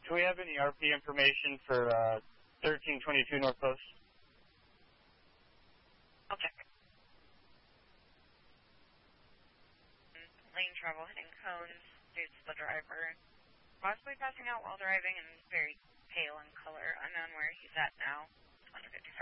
Do we have any RP information for 1322 North Post? I'll check. Lane travel hitting cones due to the driver possibly passing out while driving and very pale in color. Unknown where he's at now. 155.